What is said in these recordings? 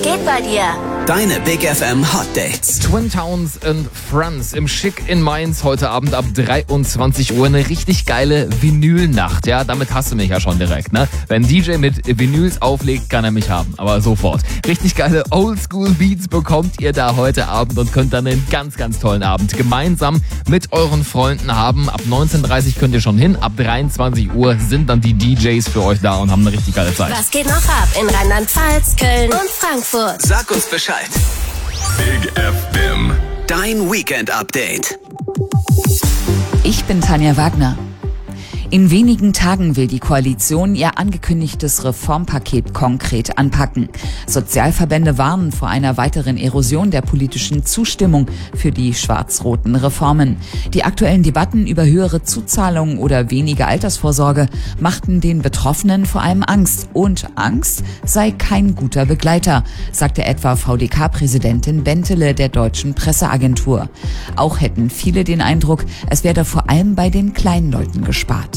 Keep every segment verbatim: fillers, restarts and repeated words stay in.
geht bei dir? Deine Big F M Hot Dates. Twin Towns and Friends im Schick in Mainz heute Abend ab dreiundzwanzig Uhr. Eine richtig geile Vinylnacht. Ja, damit hast du mich ja schon direkt, ne? Wenn D J mit Vinyls auflegt, kann er mich haben. Aber sofort. Richtig geile Oldschool Beats bekommt ihr da heute Abend und könnt dann einen ganz, ganz tollen Abend gemeinsam mit euren Freunden haben. Ab neunzehn Uhr dreißig könnt ihr schon hin. Ab dreiundzwanzig Uhr sind dann die D Js für euch da und haben eine richtig geile Zeit. Was geht noch ab in Rheinland-Pfalz, Köln und Frankfurt? Sag uns Bescheid. Big F M. Dein Weekend Update. Ich bin Tanja Wagner. In wenigen Tagen will die Koalition ihr angekündigtes Reformpaket konkret anpacken. Sozialverbände warnen vor einer weiteren Erosion der politischen Zustimmung für die schwarz-roten Reformen. Die aktuellen Debatten über höhere Zuzahlungen oder weniger Altersvorsorge machten den Betroffenen vor allem Angst. Und Angst sei kein guter Begleiter, sagte etwa V D K-Präsidentin Bentele der Deutschen Presseagentur. Auch hätten viele den Eindruck, es werde vor allem bei den kleinen Leuten gespart.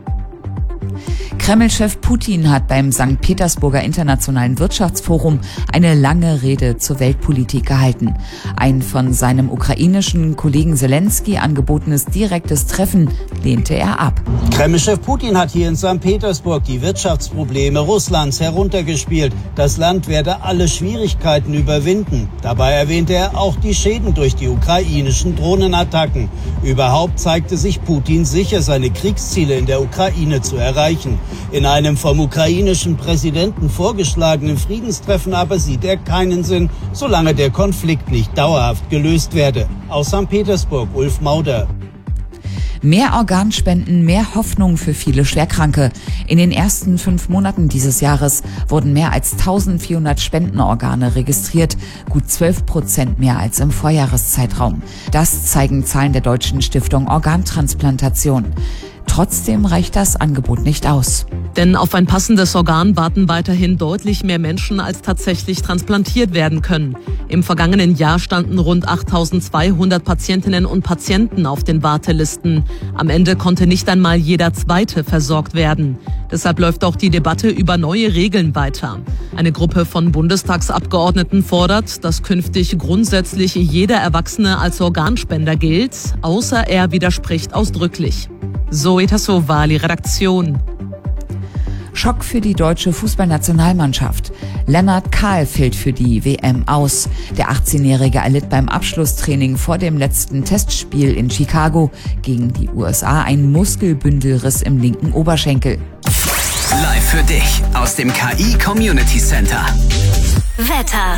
Kreml-Chef Putin hat beim Sankt Petersburger Internationalen Wirtschaftsforum eine lange Rede zur Weltpolitik gehalten. Ein von seinem ukrainischen Kollegen Zelensky angebotenes direktes Treffen lehnte er ab. Kreml-Chef Putin hat hier in Sankt Petersburg die Wirtschaftsprobleme Russlands heruntergespielt. Das Land werde alle Schwierigkeiten überwinden. Dabei erwähnte er auch die Schäden durch die ukrainischen Drohnenattacken. Überhaupt zeigte sich Putin sicher, seine Kriegsziele in der Ukraine zu erreichen. In einem vom ukrainischen Präsidenten vorgeschlagenen Friedenstreffen aber sieht er keinen Sinn, solange der Konflikt nicht dauerhaft gelöst werde. Aus Sankt Petersburg, Ulf Mauder. Mehr Organspenden, mehr Hoffnung für viele Schwerkranke. In den ersten fünf Monaten dieses Jahres wurden mehr als eintausendvierhundert Spendenorgane registriert, gut zwölf Prozent mehr als im Vorjahreszeitraum. Das zeigen Zahlen der Deutschen Stiftung Organtransplantation. Trotzdem reicht das Angebot nicht aus. Denn auf ein passendes Organ warten weiterhin deutlich mehr Menschen, als tatsächlich transplantiert werden können. Im vergangenen Jahr standen rund achttausendzweihundert Patientinnen und Patienten auf den Wartelisten. Am Ende konnte nicht einmal jeder Zweite versorgt werden. Deshalb läuft auch die Debatte über neue Regeln weiter. Eine Gruppe von Bundestagsabgeordneten fordert, dass künftig grundsätzlich jeder Erwachsene als Organspender gilt, außer er widerspricht ausdrücklich. Zoe Tassovali, Redaktion. Schock für die deutsche Fußballnationalmannschaft. Lennart Kahl fällt für die W M aus. Der achtzehnjährige erlitt beim Abschlusstraining vor dem letzten Testspiel in Chicago gegen die U S A einen Muskelbündelriss im linken Oberschenkel. Live für dich aus dem K I Community Center. Wetter.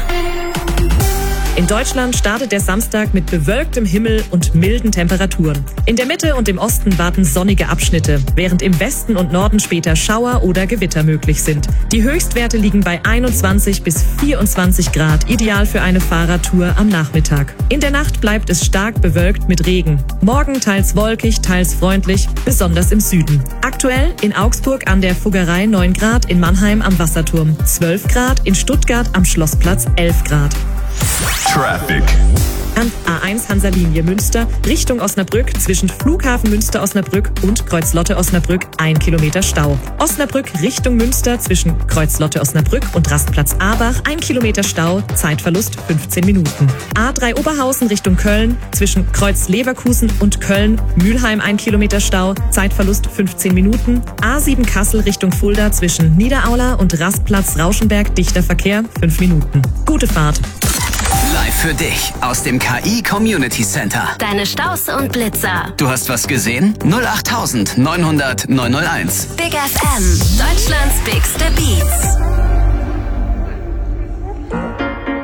In Deutschland startet der Samstag mit bewölktem Himmel und milden Temperaturen. In der Mitte und im Osten warten sonnige Abschnitte, während im Westen und Norden später Schauer oder Gewitter möglich sind. Die Höchstwerte liegen bei einundzwanzig bis vierundzwanzig Grad, ideal für eine Fahrradtour am Nachmittag. In der Nacht bleibt es stark bewölkt mit Regen. Morgen teils wolkig, teils freundlich, besonders im Süden. Aktuell in Augsburg an der Fuggerei neun Grad, in Mannheim am Wasserturm zwölf Grad, in Stuttgart am Schlossplatz elf Grad. Traffic. An A eins Hansa-Linie Münster Richtung Osnabrück zwischen Flughafen Münster-Osnabrück und Kreuzlotte-Osnabrück ein Kilometer Stau. Osnabrück Richtung Münster zwischen Kreuzlotte-Osnabrück und Rastplatz Abach ein Kilometer Stau, Zeitverlust fünfzehn Minuten. A drei Oberhausen Richtung Köln zwischen Kreuz-Leverkusen und Köln-Mülheim ein Kilometer Stau, Zeitverlust fünfzehn Minuten. A sieben Kassel Richtung Fulda zwischen Niederaula und Rastplatz Rauschenberg dichter Verkehr fünf Minuten. Gute Fahrt. Live für dich aus dem K I Community Center. Deine Staus und Blitzer. Du hast was gesehen? null acht neunhundert neunhundert neunhunderteins. Big F M. Deutschlands bigste Beats.